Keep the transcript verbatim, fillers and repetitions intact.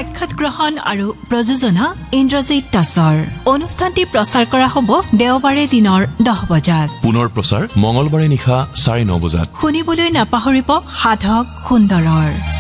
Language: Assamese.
সাক্ষাৎ গ্ৰহণ আৰু প্ৰযোজনা ইন্দ্ৰজিৎ দাসৰ। অনুষ্ঠানটি প্ৰচাৰ কৰা হ'ব দেওবাৰে দিনৰ দহ বজাত। পুনৰ প্ৰচাৰ মঙলবাৰে নিশা চাৰে ন বজাত। শুনিবলৈ নাপাহৰিব সাধক সুন্দৰৰ।